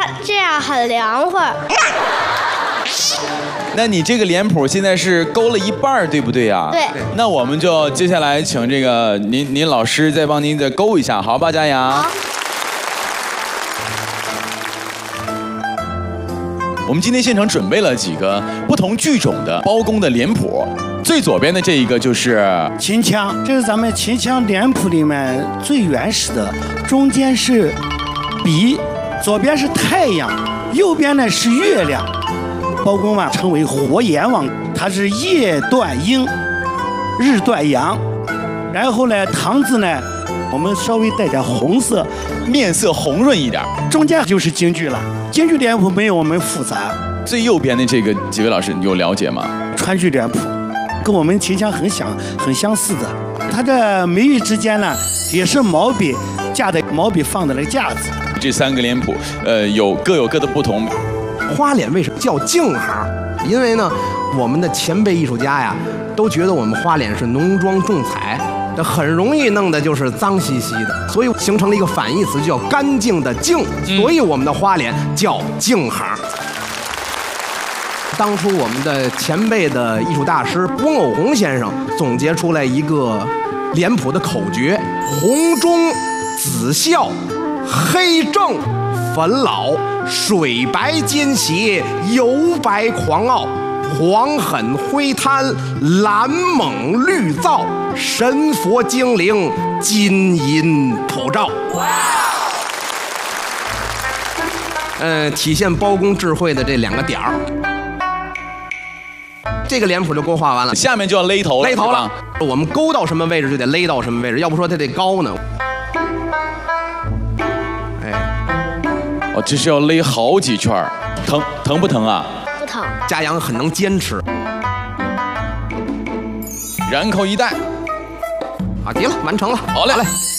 这样很凉快。 那你这个脸谱现在是勾了一半，对不对啊？ 对。 那我们就接下来请这个您老师再帮您再勾一下，好吧，佳阳？好。我们今天现场准备了几个不同剧种的包公的脸谱，最左边的这一个就是秦腔，这是咱们秦腔脸谱里面最原始的，中间是笔，左边是太阳，右边呢是月亮。包公嘛称为活阎王，他是夜断阴，日断阳。然后呢，堂字呢，我们稍微带点红色， 面色红润一点。 中间就是京剧了，京剧脸谱没有我们复杂。 最右边的这个几位老师有了解吗？ 川剧脸谱，跟我们秦腔很相似的。它这眉宇之间呢，也是毛笔架的，毛笔放的那个架子。 这3个脸谱，各有各的不同。 花脸为什么叫净行？因为呢，我们的前辈艺术家呀，都觉得我们花脸是浓妆重彩，这很容易弄的就是脏兮兮的，所以形成了一个反义词，叫干净的净，所以我们的花脸叫净行。当初我们的前辈的艺术大师翁偶红先生总结出来一个脸谱的口诀：红中紫笑，黑正粉老，水白兼斜，油白狂傲，黄狠灰贪，蓝猛绿躁，神佛精灵，金银普照。体现包公智慧的这2个点儿。这个脸谱就勾画完了， 下面就要勒头了。 勒头了，我们勾到什么位置就得勒到什么位置，要不说它得高呢。 哦，这是要勒好几圈，疼不疼啊？ 不疼。 佳阳很能坚持。 然后一戴， 好极了，完成了。 好嘞。 好嘞。